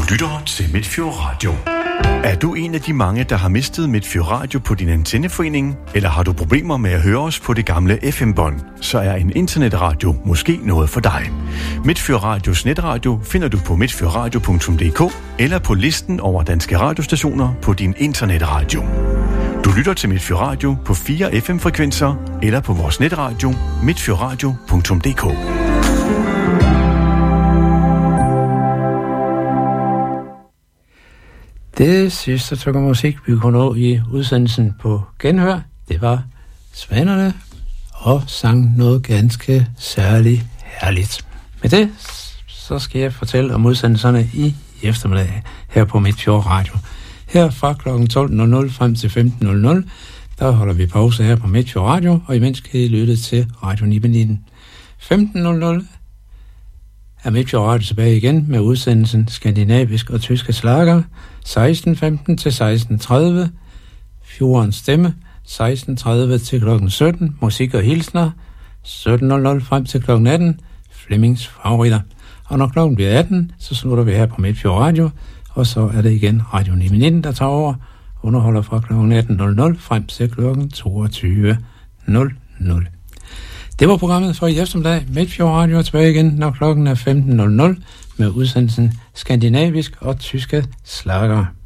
lytter til Midtfjord Radio. Er du en af de mange, der har mistet Midtfjord Radio på din antenneforening? Eller har du problemer med at høre os på det gamle FM-bånd? Så er en internetradio måske noget for dig. Midtfjord Radios netradio finder du på midtfjordradio.dk eller på listen over danske radiostationer på din internetradio. Du lytter til Midtfjord Radio på 4 FM-frekvenser eller på vores netradio midtfjordradio.dk. Det sidste stykke musik, vi kunne nå i udsendelsen på Genhør, det var Svanerne og sang noget ganske særligt herligt. Med det, så skal jeg fortælle om udsendelserne i eftermiddag her på Midtfjord Radio. Her fra kl. 12.00 frem til 15.00, der holder vi pause her på Midtfjord Radio, og imens kan I lytte til Radio Nibelinen. 15.00 er Midtfjord Radio tilbage igen med udsendelsen Skandinavisk og tyske slager, 16.15 til 16.30, Fjordens Stemme, 16.30 til kl. 17, musik og hilsner, 17.00 frem til kl. 18, Flemmings favoritter. Og når klokken bliver 18, så slutter vi her på Midtfjord Radio, og så er det igen Radio 919, der tager over, underholder fra kl. 18.00 frem til kl. 22.00. Det var programmet for i eftermiddag. Midtfjord Radio er tilbage igen, når klokken er 15.00 med udsendelsen Skandinavisk og tyske slager.